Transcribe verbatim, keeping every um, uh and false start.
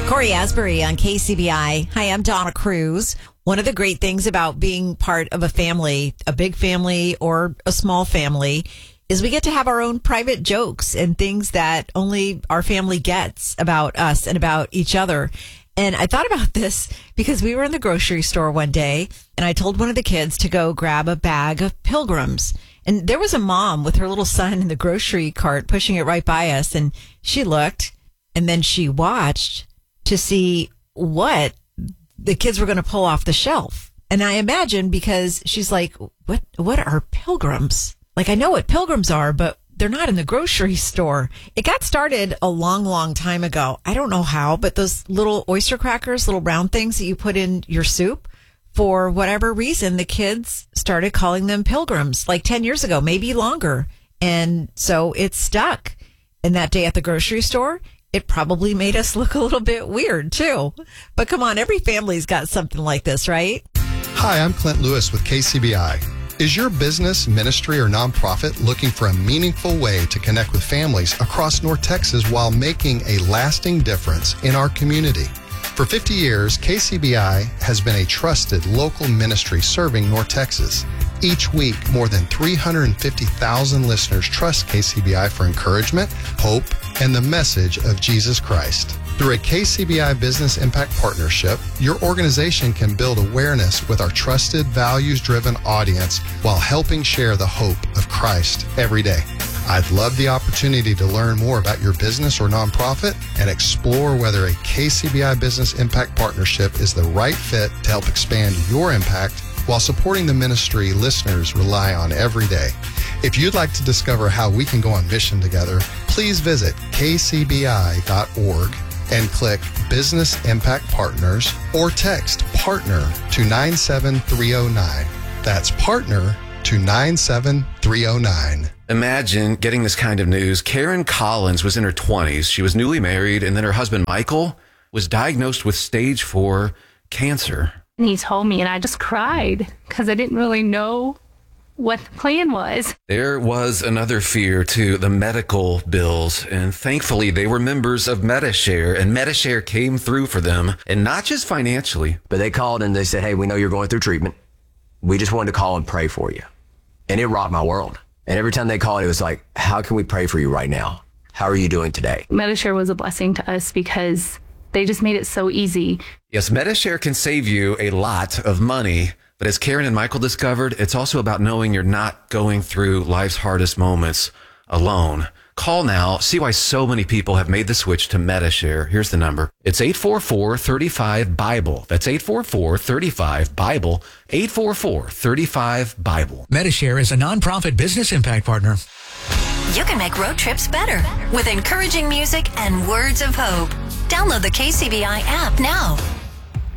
Corey Asbury on K C B I. Hi, I'm Donna Cruz. One of the great things about being part of a family, a big family or a small family, is we get to have our own private jokes and things that only our family gets about us and about each other. And I thought about this because we were in the grocery store one day and I told one of the kids to go grab a bag of Pilgrims. And there was a mom with her little son in the grocery cart pushing it right by us. And she looked and then she watched to see what the kids were going to pull off the shelf. And I imagine because she's like, what, what are Pilgrims? Like, I know what Pilgrims are, but they're not in the grocery store. It got started a long, long time ago. I don't know how, but those little oyster crackers, little round things that you put in your soup, for whatever reason, the kids started calling them Pilgrims like ten years ago, maybe longer. And so it stuck. And that day at the grocery store, it probably made us look a little bit weird, too. But come on, every family's got something like this, right? Hi, I'm Clint Lewis with K C B I. Is your business, ministry, or nonprofit looking for a meaningful way to connect with families across North Texas while making a lasting difference in our community? For fifty years, K C B I has been a trusted local ministry serving North Texas. Each week, more than three hundred fifty thousand listeners trust K C B I for encouragement, hope, and the message of Jesus Christ. Through a K C B I Business Impact Partnership, your organization can build awareness with our trusted, values-driven audience while helping share the hope of Christ every day. I'd love the opportunity to learn more about your business or nonprofit and explore whether a K C B I Business Impact Partnership is the right fit to help expand your impact while supporting the ministry listeners rely on every day. If you'd like to discover how we can go on mission together, please visit k c b i dot org and click Business Impact Partners or text PARTNER to nine seven three oh nine. That's PARTNER to nine seven three oh nine. Imagine getting this kind of news. Karen Collins was in her twenties. She was newly married, and then her husband, Michael, was diagnosed with stage four cancer. And he told me, and I just cried because I didn't really know what the plan was. There was another fear to the medical bills, and thankfully they were members of Medi-Share, and Medi-Share came through for them, and not just financially. But they called and they said, hey, we know you're going through treatment. We just wanted to call and pray for you. And it rocked my world. And every time they called, it was like, how can we pray for you right now? How are you doing today? Medi-Share was a blessing to us because they just made it so easy. Yes, Medi-Share can save you a lot of money. But as Karen and Michael discovered, it's also about knowing you're not going through life's hardest moments alone. Call now. See why so many people have made the switch to Medi-Share. Here's the number. It's eight four four, three five, BIBLE. That's eight four four, three five, BIBLE. eight four four, three five, BIBLE. Medi-Share is a nonprofit business impact partner. You can make road trips better with encouraging music and words of hope. Download the K C B I app now.